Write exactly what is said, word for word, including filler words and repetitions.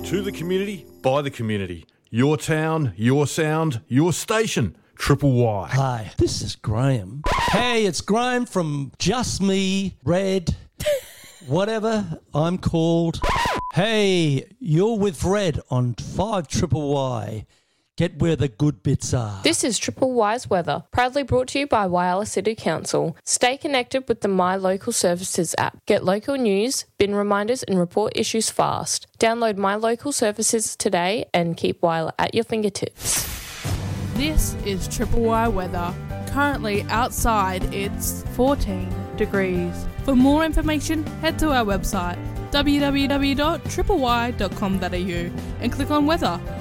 To the community, by the community. Your town, your sound, your station. Triple Y. Hi, this is Graham. Hey, it's Graham from Just Me, Red, whatever I'm called. Hey, you're with Red on five Triple Y. Get where the good bits are. This is Triple Y's weather, proudly brought to you by Whyalla City Council. Stay connected with the My Local Services app. Get local news, bin reminders and report issues fast. Download My Local Services today and keep Whyalla at your fingertips. This is Triple Y weather. Currently outside it's fourteen degrees. For more information, head to our website w w w dot triple y dot com dot a u and click on weather.